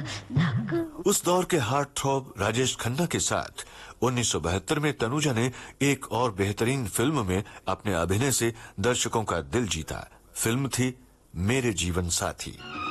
उस दौर के हार्ट थ्रॉब राजेश खन्ना के साथ 1972 में तनुजा ने एक और बेहतरीन फिल्म में अपने अभिनय से दर्शकों का दिल जीता। फिल्म थी मेरे जीवन साथी।